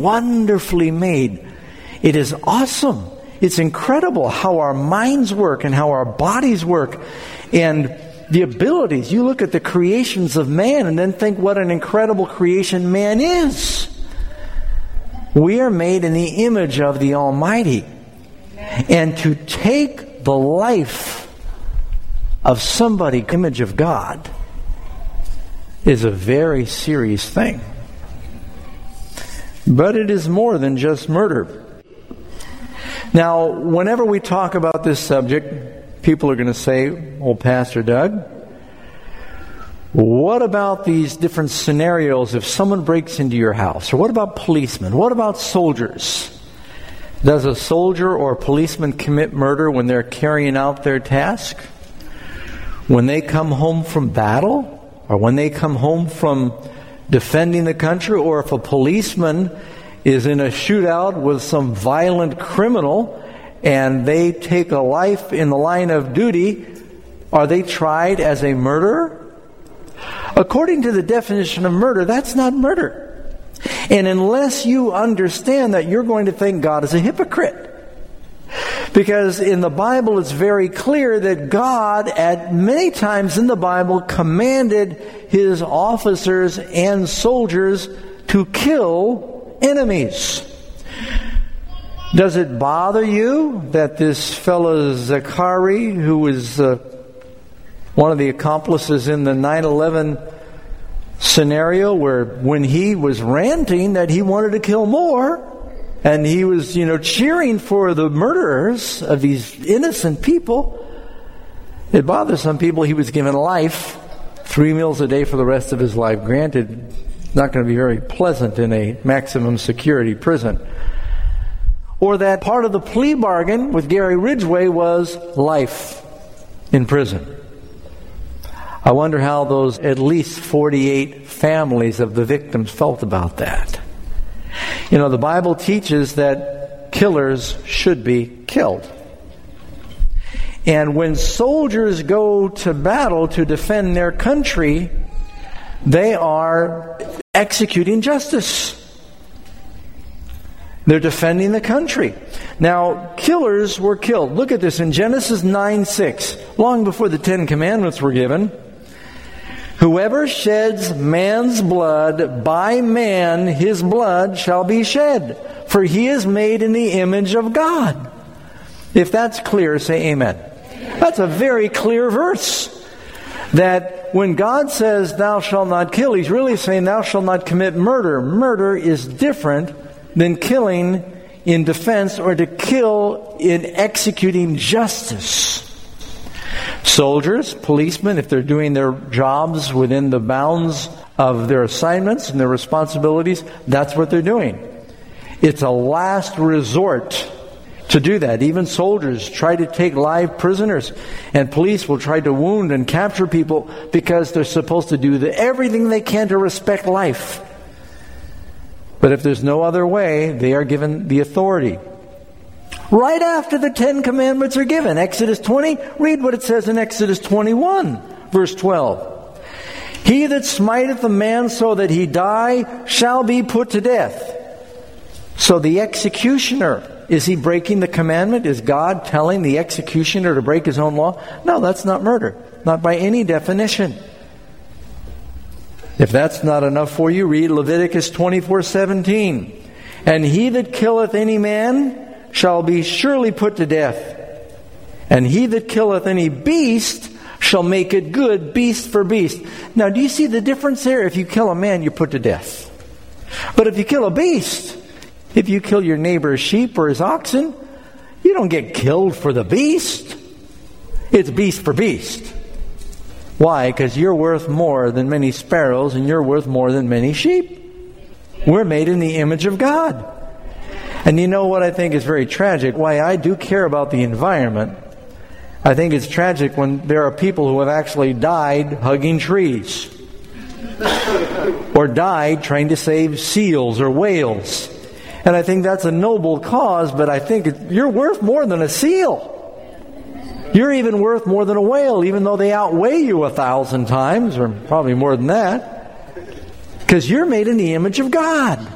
wonderfully made. It is awesome. It's incredible how our minds work and how our bodies work. And the abilities. You look at the creations of man and then think what an incredible creation man is. We are made in the image of the Almighty. And to take the life of somebody, image of God, is a very serious thing. But it is more than just murder. Now, whenever we talk about this subject, people are going to say, well, Pastor Doug, what about these different scenarios if someone breaks into your house? Or what about policemen? What about soldiers? Does a soldier or a policeman commit murder when they're carrying out their task? When they come home from battle? Or when they come home from defending the country? Or if a policeman is in a shootout with some violent criminal and they take a life in the line of duty, are they tried as a murderer? According to the definition of murder, that's not murder. And unless you understand that, you're going to think God is a hypocrite. Because in the Bible it's very clear that God, at many times in the Bible, commanded His officers and soldiers to kill enemies. Does it bother you that this fellow Zachary, who was one of the accomplices in the 9/11 scenario, where when he was ranting that he wanted to kill more, and he was, cheering for the murderers of these innocent people, it bothers some people he was given life, 3 meals a day for the rest of his life. Granted, not going to be very pleasant in a maximum security prison. Or that part of the plea bargain with Gary Ridgway was life in prison. I wonder how those at least 48 families of the victims felt about that. The Bible teaches that killers should be killed. And when soldiers go to battle to defend their country, they are executing justice. They're defending the country. Now, killers were killed. Look at this in Genesis 9:6. Long before the 10 Commandments were given. Whoever sheds man's blood, by man his blood shall be shed, for he is made in the image of God. If that's clear, say amen. That's a very clear verse. That when God says, thou shalt not kill, He's really saying, thou shalt not commit murder. Murder is different than killing in defense or to kill in executing justice. Soldiers, policemen, if they're doing their jobs within the bounds of their assignments and their responsibilities, that's what they're doing. It's a last resort to do that. Even soldiers try to take live prisoners, and police will try to wound and capture people because they're supposed to do everything they can to respect life. But if there's no other way, they are given the authority. Right after the 10 Commandments are given. Exodus 20, read what it says in Exodus 21, verse 12. He that smiteth a man so that he die shall be put to death. So the executioner, is he breaking the commandment? Is God telling the executioner to break his own law? No, that's not murder. Not by any definition. If that's not enough for you, read Leviticus 24:17. And he that killeth any man shall be surely put to death. And he that killeth any beast shall make it good, beast for beast. Now, do you see the difference there? If you kill a man, you're put to death. But if you kill a beast, if you kill your neighbor's sheep or his oxen, you don't get killed for the beast. It's beast for beast. Why? Because you're worth more than many sparrows, and you're worth more than many sheep. We're made in the image of God. And you know what I think is very tragic? Why I do care about the environment. I think it's tragic when there are people who have actually died hugging trees. Or died trying to save seals or whales. And I think that's a noble cause, but I think you're worth more than a seal. You're even worth more than a whale, even though they outweigh you 1,000 times, or probably more than that. Because you're made in the image of God.